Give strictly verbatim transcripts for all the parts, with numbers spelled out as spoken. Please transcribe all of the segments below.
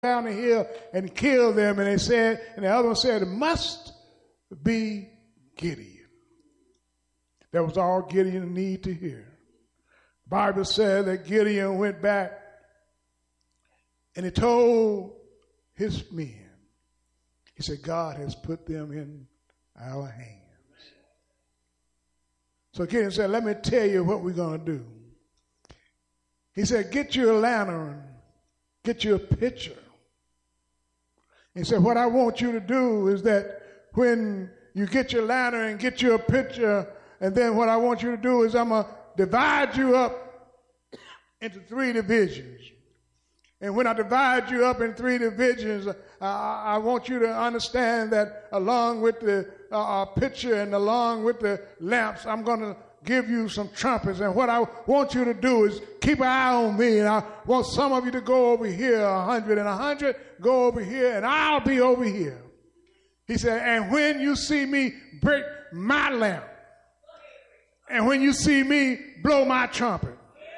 down the hill and kill them. And they said, and the other one said, it must be Gideon. That was all Gideon needed to hear. The Bible said that Gideon went back and he told his men, he said, God has put them in our hands. So Gideon said, let me tell you what we're going to do. He said, get you a lantern, get you a pitcher. He said, what I want you to do is that when you get your lantern and get you a pitcher, and then what I want you to do is I'm going to divide you up into three divisions. And when I divide you up in three divisions, I, I want you to understand that along with the uh, pitcher and along with the lamps, I'm going to give you some trumpets. And what I want you to do is keep an eye on me. And I want some of you to go over here, a hundred and a hundred, go over here, and I'll be over here. He said, and when you see me break my lamp, and when you see me blow my trumpet,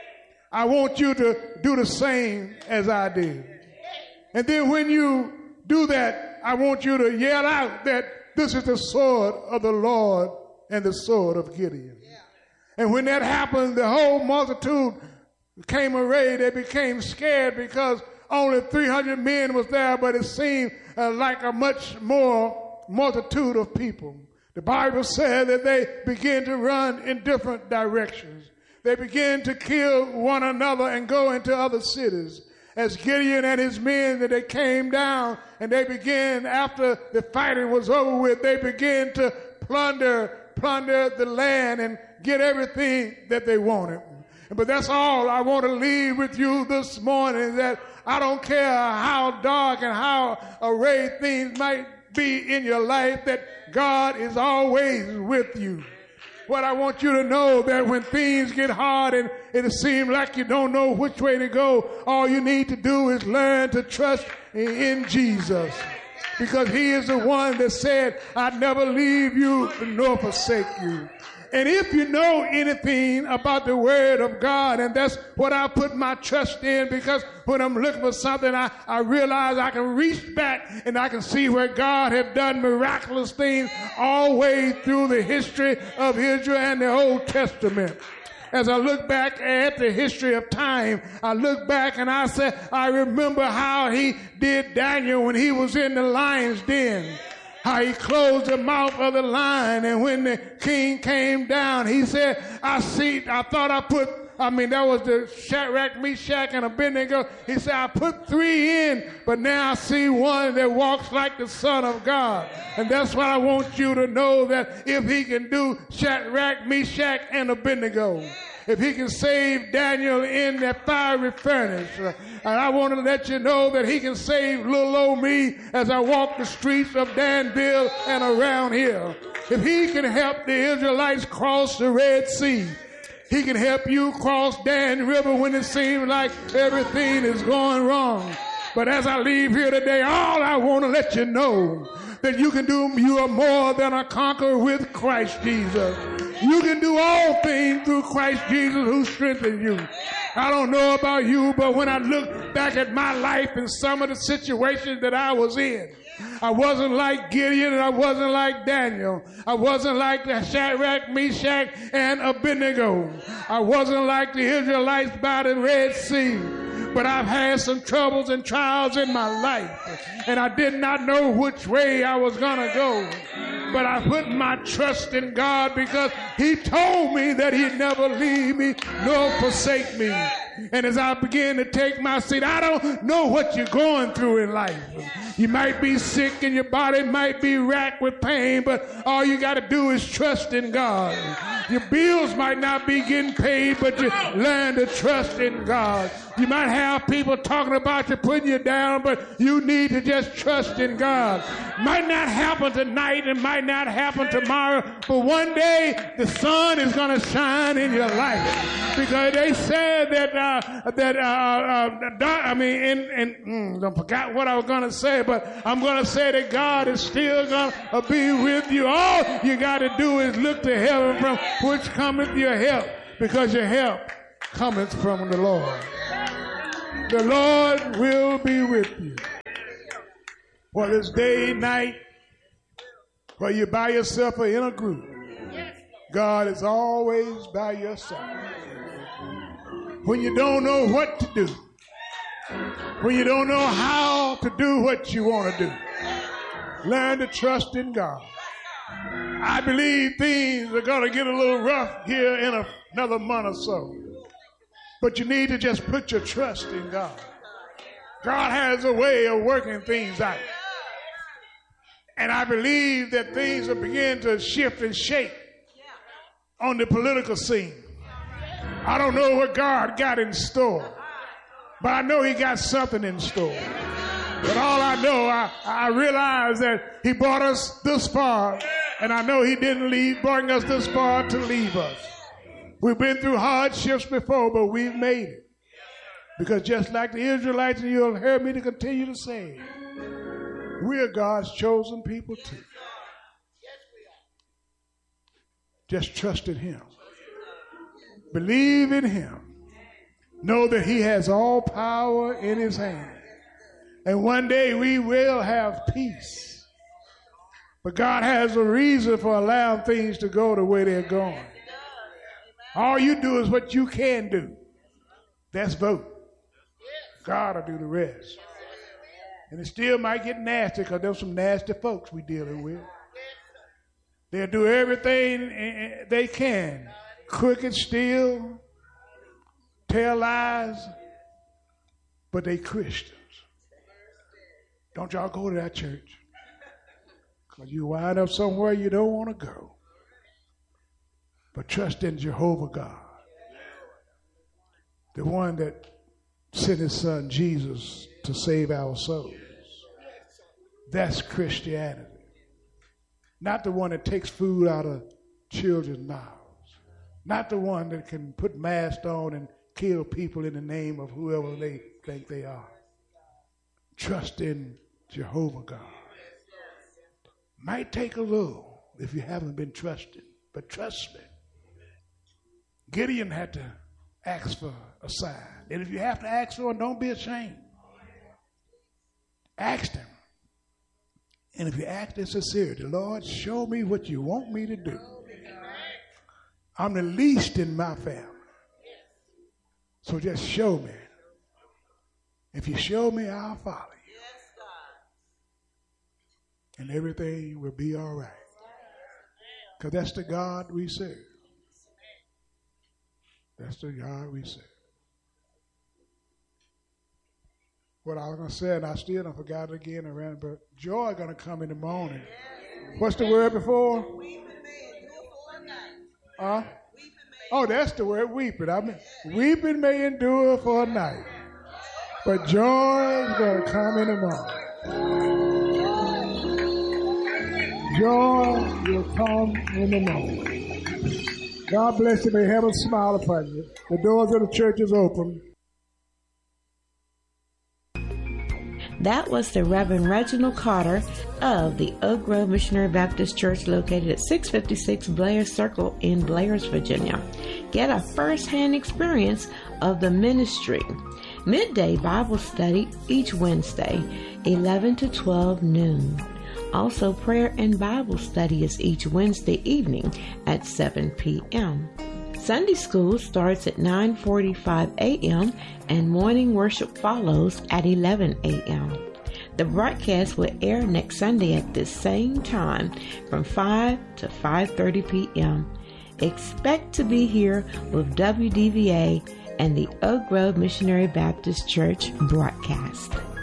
I want you to do the same as I did. And then when you do that, I want you to yell out that this is the sword of the Lord and the sword of Gideon. And when that happened, the whole multitude became arrayed. They became scared because only three hundred men was there, but it seemed uh, like a much more multitude of people. The Bible said that they began to run in different directions. They began to kill one another and go into other cities. As Gideon and his men, that they came down and they began, after the fighting was over with, they began to plunder, plunder the land and get everything that they wanted. But that's all I want to leave with you this morning, that I don't care how dark and how arrayed things might be in your life, that God is always with you. What I want you to know, that when things get hard and it seems like you don't know which way to go, all you need to do is learn to trust in Jesus. Because he is the one that said, I'd never leave you nor forsake you. And if you know anything about the word of God, and that's what I put my trust in, because when I'm looking for something, I, I realize I can reach back and I can see where God has done miraculous things all the way through the history of Israel and the Old Testament. As I look back at the history of time, I look back and I say, I remember how he did Daniel when he was in the lion's den. How he closed the mouth of the lion, and when the king came down, he said, I see, I thought I put, I mean, that was the Shadrach, Meshach, and Abednego. He said, I put three in, but now I see one that walks like the Son of God. And that's what I want you to know, that if he can do Shadrach, Meshach, and Abednego, if he can save Daniel in that fiery furnace, uh, and I want to let you know that he can save little old me as I walk the streets of Danville and around here. If he can help the Israelites cross the Red Sea, he can help you cross Dan River when it seems like everything is going wrong. But as I leave here today, all I want to let you know that you can do, you are more than a conqueror with Christ Jesus. You can do all things through Christ Jesus who strengthens you. I don't know about you, but when I look back at my life and some of the situations that I was in, I wasn't like Gideon and I wasn't like Daniel. I wasn't like the Shadrach, Meshach, and Abednego. I wasn't like the Israelites by the Red Sea. But I've had some troubles and trials in my life, and I did not know which way I was going to go. But I put my trust in God because he told me that he'd never leave me nor forsake me. And as I begin to take my seat, I don't know what you're going through in life. You might be sick and your body might be racked with pain, but all you got to do is trust in God. Your bills might not be getting paid, but you learn to trust in God. You might have people talking about you, putting you down, but you need to just trust in God. Might not happen tonight, it might not happen tomorrow, but one day the sun is going to shine in your life. Because they said that, uh, that, uh, uh, I mean, and, and mm, I forgot what I was going to say, but I'm going to say that God is still going to be with you. All you got to do is look to heaven, from which cometh your help, because your help cometh from the Lord. The Lord will be with you. whether it's day, night, whether you're by yourself or in a group, God is always by your side. When you don't know what to do, when you don't know how to do what you want to do, learn to trust in God. I believe things are going to get a little rough here in a, another month or so. But you need to just put your trust in God. God has a way of working things out. And I believe that things will begin to shift and shake on the political scene. I don't know what God got in store, but I know he got something in store. But all I know, I, I realize that he brought us this far, and I know he didn't leave, bring us this far to leave us. We've been through hardships before, but we've made it. Because just like the Israelites, and you'll hear me to continue to say, we are God's chosen people too. Just trust in him. Believe in him. Know that he has all power in his hand. And one day we will have peace. But God has a reason for allowing things to go the way they're going. All you do is what you can do. That's vote. God will do the rest. And it still might get nasty because there's some nasty folks we're dealing with. They'll do everything they can. Crooked, steal, tell lies, but they Christians. Don't y'all go to that church. Because you wind up somewhere you don't want to go. But trust in Jehovah God, the one that sent his son Jesus to save our souls. That's Christianity. Not the one that takes food out of children's mouths. Not the one that can put masks on and kill people in the name of whoever they think they are. Trust in Jehovah God. Might take a little if you haven't been trusted, but trust me. Gideon had to ask for a sign. And if you have to ask for it, don't be ashamed. Ask him. And if you ask in sincerity, Lord, show me what you want me to do. I'm the least in my family. So just show me. If you show me, I'll follow you. And everything will be all right. Because that's the God we serve. That's the God we serve. What I was going to say, and I still don't forgot it again around, but joy going to come in the morning. What's the word before? Huh? Oh, that's the word, weeping. I mean, weeping may endure for a night, but joy is going to come in the morning. Joy will come in the morning. God bless you. May heaven smile upon you. The doors of the church is open. That was the Reverend Reginald Carter of the Oak Grove Missionary Baptist Church located at six fifty-six Blair Circle in Blairs, Virginia. Get a first-hand experience of the ministry. Midday Bible study each Wednesday, eleven to twelve noon. Also, prayer and Bible study is each Wednesday evening at seven p.m. Sunday school starts at nine forty-five a.m. and morning worship follows at eleven a.m. The broadcast will air next Sunday at this same time from five to five thirty p.m. Expect to be here with W D V A and the Oak Grove Missionary Baptist Church broadcast.